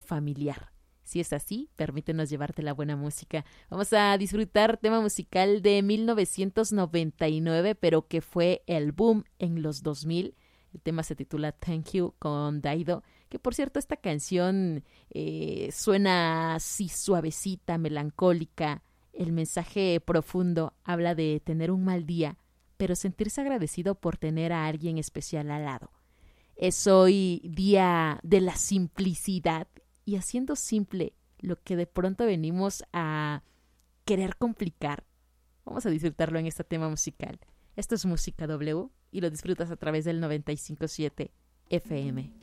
familiar. Si es así, permítenos llevarte la buena música. Vamos a disfrutar tema musical de 1999, pero que fue el boom en los 2000. El tema se titula Thank You con Daido, que por cierto esta canción suena así suavecita, melancólica. El mensaje profundo habla de tener un mal día, pero sentirse agradecido por tener a alguien especial al lado. Es hoy día de la simplicidad y haciendo simple lo que de pronto venimos a querer complicar. Vamos a disfrutarlo en este tema musical. Esto es Música W y lo disfrutas a través del 95.7 FM.